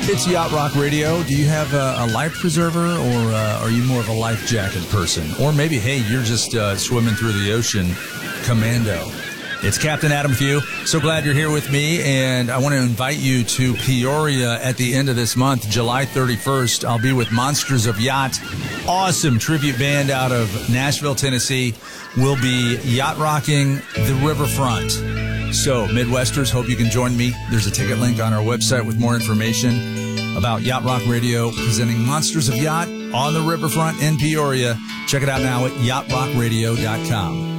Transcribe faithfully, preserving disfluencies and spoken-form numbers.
It's Yacht Rock Radio. Do you have a, a life preserver, or uh, are you more of a life jacket person? Or maybe, hey, you're just uh, swimming through the ocean commando. It's Captain Adam with you. So glad you're here with me, and I want to invite you to Peoria at the end of this month, July thirty-first. I'll be with Monsters of Yacht, awesome tribute band out of Nashville, Tennessee. We'll be yacht rocking the riverfront. So, Midwesters, hope you can join me. There's a ticket link on our website with more information about Yacht Rock Radio presenting Monsters of Yacht on the riverfront in Peoria. Check it out now at yacht rock radio dot com.